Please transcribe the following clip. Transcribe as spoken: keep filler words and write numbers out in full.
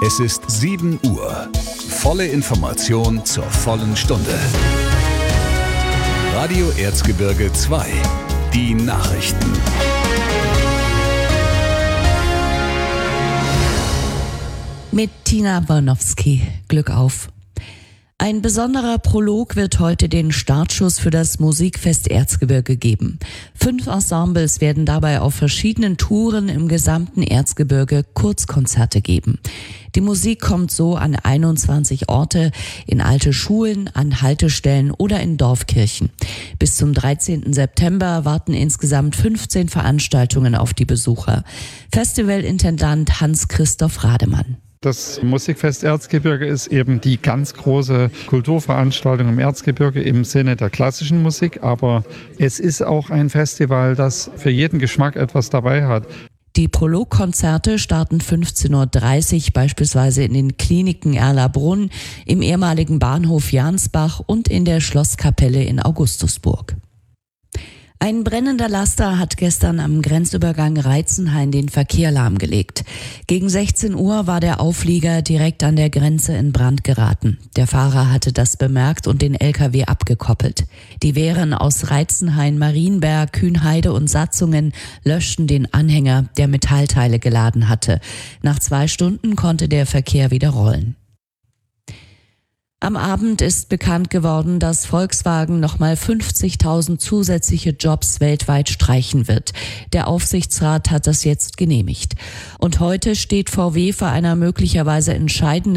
Es ist sieben Uhr. Volle Information zur vollen Stunde. Radio Erzgebirge zwei. Die Nachrichten. Mit Tina Bornowski. Glück auf. Ein besonderer Prolog wird heute den Startschuss für das Musikfest Erzgebirge geben. Fünf Ensembles werden dabei auf verschiedenen Touren im gesamten Erzgebirge Kurzkonzerte geben. Die Musik kommt so an einundzwanzig Orte, in alte Schulen, an Haltestellen oder in Dorfkirchen. Bis zum dreizehnten September warten insgesamt fünfzehn Veranstaltungen auf die Besucher. Festivalintendant Hans-Christoph Rademann. Das Musikfest Erzgebirge ist eben die ganz große Kulturveranstaltung im Erzgebirge im Sinne der klassischen Musik, aber es ist auch ein Festival, das für jeden Geschmack etwas dabei hat. Die Prologkonzerte starten fünfzehn Uhr dreißig beispielsweise in den Kliniken Erlabrunn, im ehemaligen Bahnhof Jansbach und in der Schlosskapelle in Augustusburg. Ein brennender Laster hat gestern am Grenzübergang Reitzenhain den Verkehr lahmgelegt. Gegen sechzehn Uhr war der Auflieger direkt an der Grenze in Brand geraten. Der Fahrer hatte das bemerkt und den L K W abgekoppelt. Die Wehren aus Reitzenhain, Marienberg, Kühnheide und Satzungen löschten den Anhänger, der Metallteile geladen hatte. Nach zwei Stunden konnte der Verkehr wieder rollen. Am Abend ist bekannt geworden, dass Volkswagen nochmal fünfzigtausend zusätzliche Jobs weltweit streichen wird. Der Aufsichtsrat hat das jetzt genehmigt. Und heute steht V W vor einer möglicherweise entscheidenden